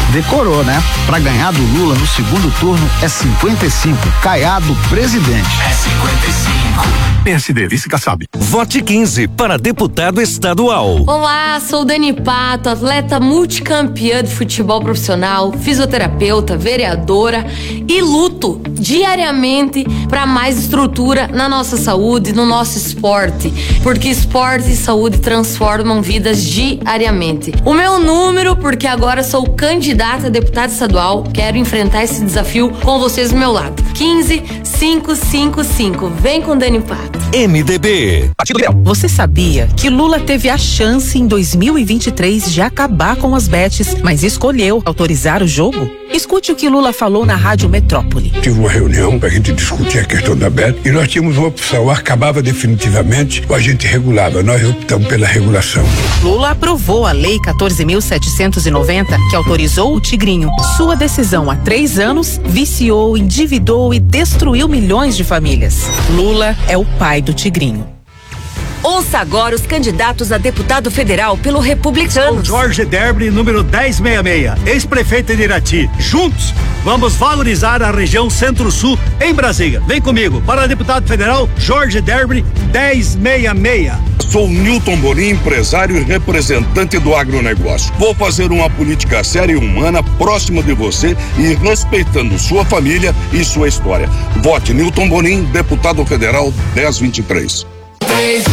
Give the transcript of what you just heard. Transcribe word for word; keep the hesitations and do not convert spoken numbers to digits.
Decorou, né? Pra ganhar do Lula no segundo turno é cinquenta e cinco. Caiado presidente. É cinquenta e cinco. P S D, vice Kassab. Vote quinze para deputado estadual. Olá, sou Dani Pato, atleta multicampeã de futebol profissional, fisioterapeuta, vereadora e luto diariamente para mais estrutura na nossa saúde, no nosso esporte, porque esporte e saúde transformam vidas diariamente. O meu número, porque agora sou candidata a deputada estadual, quero enfrentar esse desafio com vocês do meu lado. quinze cinco cinco cinco. Vem com Dani Pato. M D B. Você sabia que Lula teve a chance em dois mil e vinte e três de acabar com as bets, mas escolheu autorizar o jogo? Escute o que Lula falou na Rádio Metrópole. Tive uma reunião para a gente discutir a questão da bet e nós tínhamos uma opção, ou acabava definitivamente ou a gente regulava. Nós optamos pela regulação. Lula aprovou a Lei quatorze mil setecentos e noventa, que autorizou o Tigrinho. Sua decisão há três anos viciou, endividou e destruiu milhões de famílias. Lula é o pai do Tigrinho. Ouça agora os candidatos a deputado federal pelo Republicanos. Sou Jorge Derby, número dez sessenta e seis, ex-prefeito de Irati. Juntos, vamos valorizar a região Centro-Sul em Brasília. Vem comigo, para deputado federal, Jorge Derby, dez sessenta e seis. Sou Newton Bonin, empresário e representante do agronegócio. Vou fazer uma política séria e humana, próxima de você e respeitando sua família e sua história. Vote Newton Bonin, deputado federal dez vinte e três.